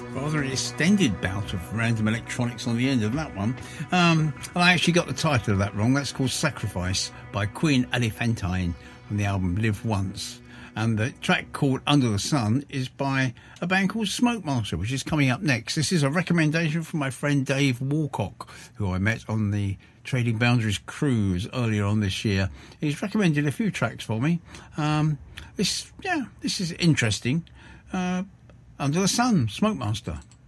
Rather an extended bout of random electronics on the end of that one. I actually got the title of that wrong. That's called Sacrifice by Queen Elephantine from the album Live Once. And the track called Under the Sun is by a band called Smokemaster, which is coming up next. This is a recommendation from my friend Dave Walcock, who I met on the Trading Boundaries cruise earlier on this year. He's recommended a few tracks for me. This is interesting. Under the Sun, Smokemaster.